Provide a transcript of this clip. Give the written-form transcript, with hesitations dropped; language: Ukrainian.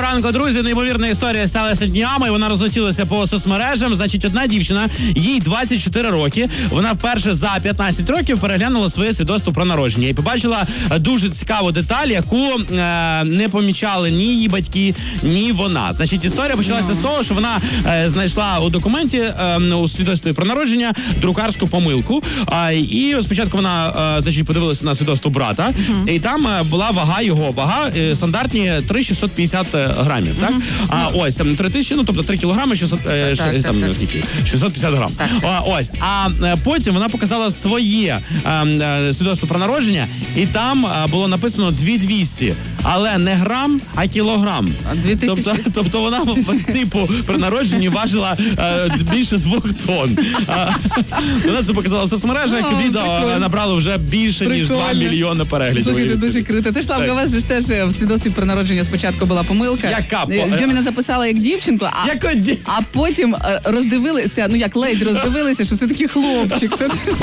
ранку, друзі. Неймовірна історія сталася днями, і вона розлетілася по соцмережам. Значить, одна дівчина, їй 24 роки, вона вперше за 15 років переглянула своє свідоцтво про народження і побачила дуже цікаву деталь, яку не помічали ні її батьки, ні вона. Значить, історія почалася з того, що вона знайшла у документі, у свідоцтві про народження, друкарську помилку. І спочатку вона, значить, подивилася на свідоцтво брата, і там була його вага, стандартні 3,650 грамів, так? Ось, 3,000, ну, тобто 3 кілограми, 650 грам. Ось, а потім вона показала своє свідоцтво про народження, і там було написано 2200, але не грам, а кілограм. 2000? Тобто вона, типу, при народженні важила більше 2 тонн. Вона це показала в соцмережах, відео набрало вже більше, ніж 2 мільйони переглядів. Слухайте, дуже круто. Ти ж, Славка, у вас же ж теж в свідоцтві про народження спочатку була помилка. Яка? Дьоміна записала як дівчинку, а потім роздивилися, ну як ледь роздивилися, що все-таки хлопчик.